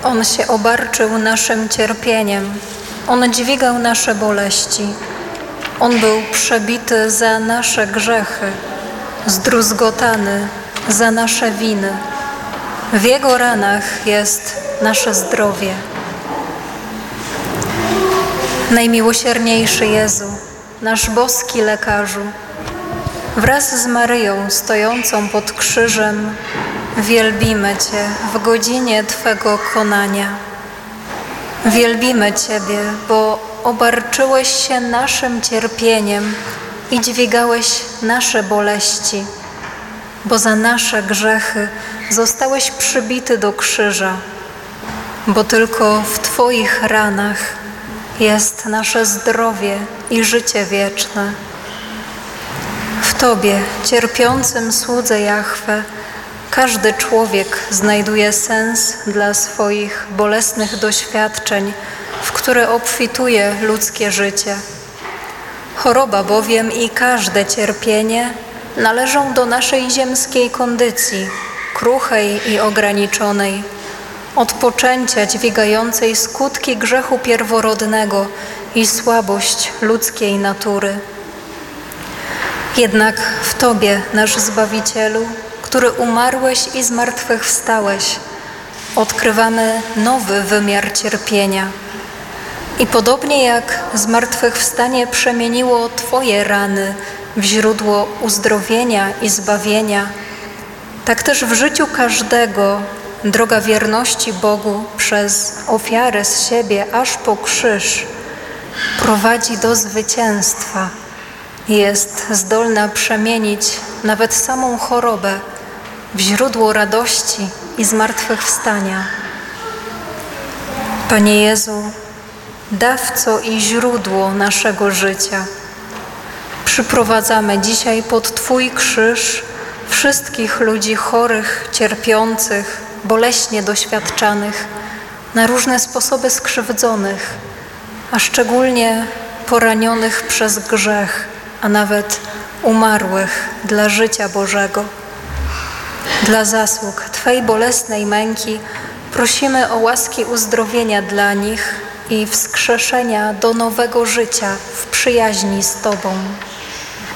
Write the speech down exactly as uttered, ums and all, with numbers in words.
On się obarczył naszym cierpieniem, On dźwigał nasze boleści. On był przebity za nasze grzechy, zdruzgotany za nasze winy. W Jego ranach jest nasze zdrowie. Najmiłosierniejszy Jezu, nasz boski lekarzu, wraz z Maryją stojącą pod krzyżem wielbimy Cię w godzinie Twego konania. Wielbimy Ciebie, bo obarczyłeś się naszym cierpieniem i dźwigałeś nasze boleści, bo za nasze grzechy zostałeś przybity do krzyża, bo tylko w Twoich ranach jest nasze zdrowie i życie wieczne. W Tobie, cierpiącym słudze Jahwe, każdy człowiek znajduje sens dla swoich bolesnych doświadczeń, w które obfituje ludzkie życie. Choroba bowiem i każde cierpienie należą do naszej ziemskiej kondycji, kruchej i ograniczonej, od poczęcia dźwigającej skutki grzechu pierworodnego i słabość ludzkiej natury. Jednak w Tobie, nasz Zbawicielu, który umarłeś i zmartwychwstałeś, odkrywamy nowy wymiar cierpienia. I podobnie jak zmartwychwstanie przemieniło Twoje rany w źródło uzdrowienia i zbawienia, tak też w życiu każdego droga wierności Bogu przez ofiarę z siebie aż po krzyż prowadzi do zwycięstwa. Jest zdolna przemienić nawet samą chorobę w źródło radości i zmartwychwstania. Panie Jezu, dawco i źródło naszego życia, przyprowadzamy dzisiaj pod Twój krzyż wszystkich ludzi chorych, cierpiących, boleśnie doświadczanych, na różne sposoby skrzywdzonych, a szczególnie poranionych przez grzech, a nawet umarłych dla życia Bożego. Dla zasług Twej bolesnej męki prosimy o łaski uzdrowienia dla nich i wskrzeszenia do nowego życia w przyjaźni z Tobą.